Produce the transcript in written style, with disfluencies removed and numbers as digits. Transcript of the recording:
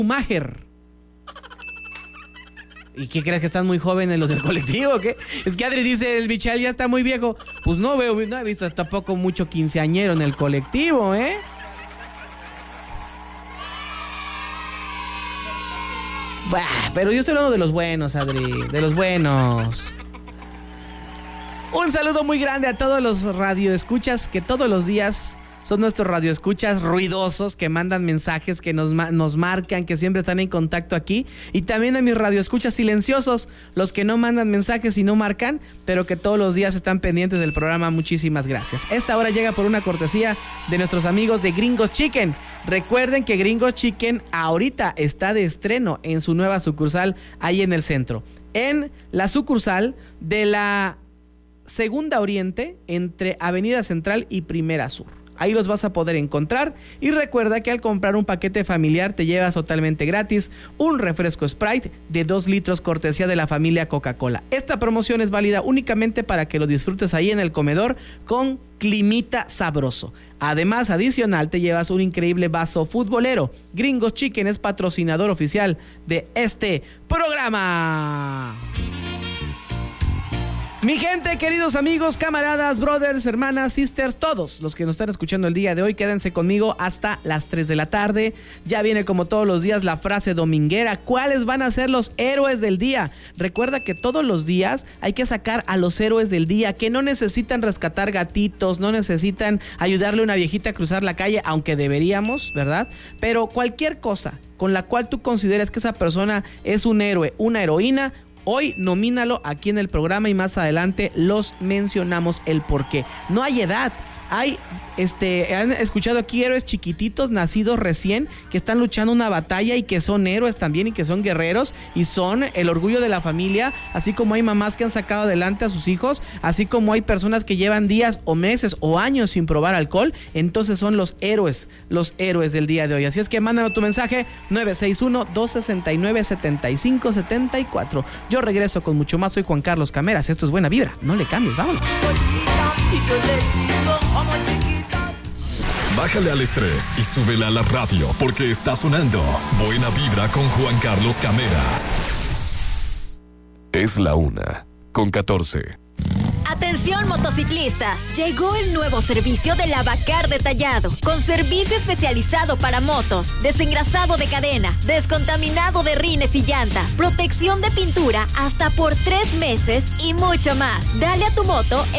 Schumacher. ¿Y qué crees que están muy jóvenes los del colectivo o qué? Es que Adri dice, el Michel ya está muy viejo. Pues no he visto tampoco mucho quinceañero en el colectivo, ¿eh? Bah, pero yo estoy hablando de los buenos, Adri, de los buenos. Un saludo muy grande a todos los radioescuchas que todos los días son nuestros radioescuchas ruidosos que mandan mensajes, que nos marcan, que siempre están en contacto aquí. Y también a mis radioescuchas silenciosos, los que no mandan mensajes y no marcan, pero que todos los días están pendientes del programa. Muchísimas gracias. Esta hora llega por una cortesía de nuestros amigos de Gringos Chicken. Recuerden que Gringos Chicken ahorita está de estreno en su nueva sucursal ahí en el centro. En la sucursal de la Segunda Oriente, entre Avenida Central y Primera Sur. Ahí los vas a poder encontrar. Y recuerda que al comprar un paquete familiar te llevas totalmente gratis un refresco Sprite de 2 litros cortesía de la familia Coca-Cola. Esta promoción es válida únicamente para que lo disfrutes ahí en el comedor con climita sabroso. Además, adicional, te llevas un increíble vaso futbolero. Gringos Chicken es patrocinador oficial de este programa. Mi gente, queridos amigos, camaradas, brothers, hermanas, sisters, todos los que nos están escuchando el día de hoy, quédense conmigo hasta las 3 de la tarde. Ya viene como todos los días la frase dominguera. ¿Cuáles van a ser los héroes del día? Recuerda que todos los días hay que sacar a los héroes del día, que no necesitan rescatar gatitos, no necesitan ayudarle a una viejita a cruzar la calle, aunque deberíamos, ¿verdad? Pero cualquier cosa con la cual tú consideres que esa persona es un héroe, una heroína, hoy nomínalo aquí en el programa y más adelante los mencionamos el porqué. No hay edad. Han escuchado aquí héroes chiquititos, nacidos recién, que están luchando una batalla y que son héroes también y que son guerreros y son el orgullo de la familia, así como hay mamás que han sacado adelante a sus hijos, así como hay personas que llevan días o meses o años sin probar alcohol, entonces son los héroes del día de hoy. Así es que mándanos tu mensaje 961-269-7574. Yo regreso con mucho más. Soy Juan Carlos Cameras, esto es Buena Vibra, no le cambies, vámonos. Bájale al estrés y súbele a la radio porque está sonando Buena Vibra con Juan Carlos Cameras. Es la 1:14. Atención motociclistas, llegó el nuevo servicio de Lavacar Detallado, con servicio especializado para motos, desengrasado de cadena, descontaminado de rines y llantas, protección de pintura hasta por 3 meses y mucho más. Dale a tu moto